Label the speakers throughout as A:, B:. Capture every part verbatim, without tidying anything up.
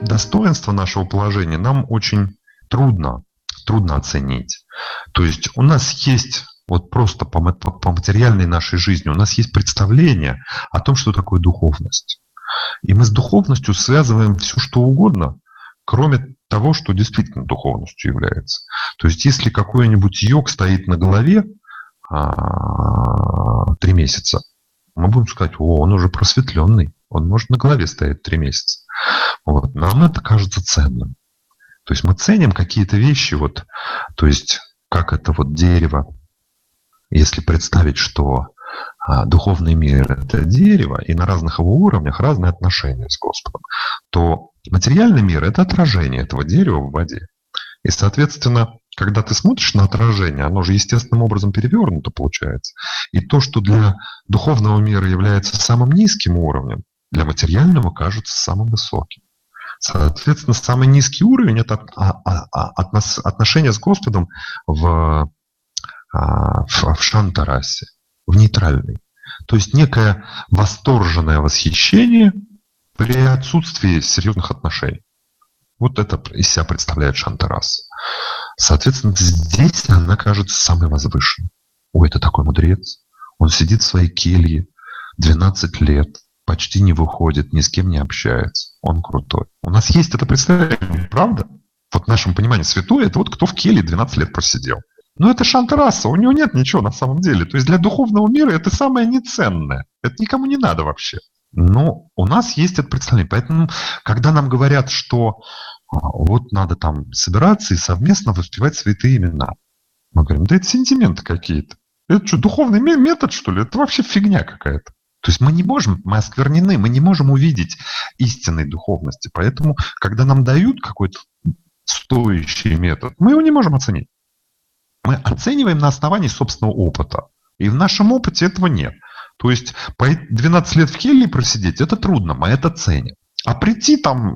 A: достоинство нашего положения нам очень трудно, трудно оценить. То есть у нас есть вот просто по, по, по материальной нашей жизни, у нас есть представление о том, что такое духовность. И мы с духовностью связываем все, что угодно, кроме того, что действительно духовностью является. То есть если какой-нибудь йог стоит на голове а, три месяца, мы будем сказать: о, он уже просветленный, он может на голове стоять три месяца. Вот. Нам это кажется ценным. То есть мы ценим какие-то вещи, вот, то есть как это вот дерево. Если представить, что а, духовный мир – это дерево, и на разных его уровнях разные отношения с Господом, то материальный мир – это отражение этого дерева в воде. И, соответственно, когда ты смотришь на отражение, оно же естественным образом перевернуто получается. И то, что для духовного мира является самым низким уровнем, для материального кажется самым высоким. Соответственно, самый низкий уровень – это отношение с Господом в, в шантарасе, в нейтральной. То есть некое восторженное восхищение при отсутствии серьезных отношений. Вот это из себя представляет шантараса. Соответственно, здесь она кажется самой возвышенной. Ой, это такой мудрец. Он сидит в своей келье двенадцать лет, почти не выходит, ни с кем не общается. Он крутой. У нас есть это представление, правда? Вот в нашем понимании святой – это вот кто в келье двенадцать лет просидел. Но это шантараса, у него нет ничего на самом деле. То есть для духовного мира это самое неценное. Это никому не надо вообще. Но у нас есть это представление. Поэтому, когда нам говорят, что вот надо там собираться и совместно воспевать святые имена, мы говорим: да это сентименты какие-то. Это что, духовный метод, что ли? Это вообще фигня какая-то. То есть мы не можем, мы осквернены, мы не можем увидеть истинной духовности. Поэтому, когда нам дают какой-то стоящий метод, мы его не можем оценить. Мы оцениваем на основании собственного опыта. И в нашем опыте этого нет. То есть двенадцать лет в келье просидеть – это трудно, мы это ценим. А прийти там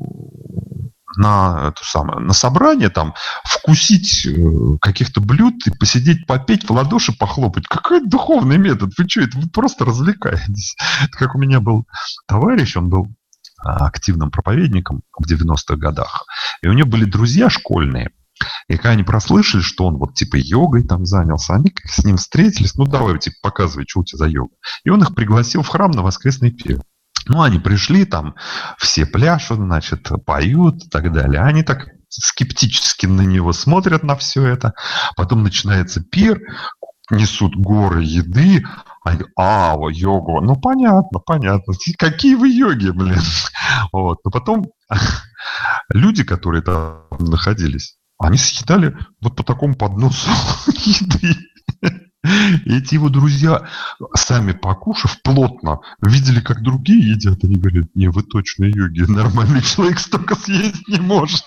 A: на, это самое, на собрание, там, вкусить каких-то блюд и посидеть, попеть, в ладоши похлопать – какой духовный метод? Вы что, это вы просто развлекаетесь. Это как у меня был товарищ, он был активным проповедником в девяностых годах. И у него были друзья школьные. И когда они прослышали, что он вот типа йогой там занялся, они с ним встретились: ну давай, типа, показывай, что у тебя за йога. И он их пригласил в храм на воскресный пир. Ну, они пришли, там все пляшут, значит, поют и так далее. Они так скептически на него смотрят, на все это. Потом начинается пир, несут горы еды. Они: а, йогу. Ну, понятно, понятно. Какие вы йоги, блин. Вот. Но потом люди, которые там находились, они съедали вот по такому подносу еды. И эти его друзья, сами покушав плотно, видели, как другие едят. Они говорят: не, вы точно йоги. Нормальный человек столько съесть не может.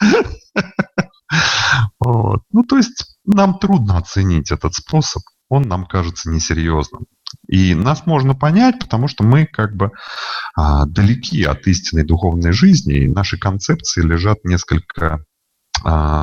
A: Вот. Ну, то есть нам трудно оценить этот способ. Он нам кажется несерьезным. И нас можно понять, потому что мы как бы а, далеки от истинной духовной жизни, и наши концепции лежат несколько... А,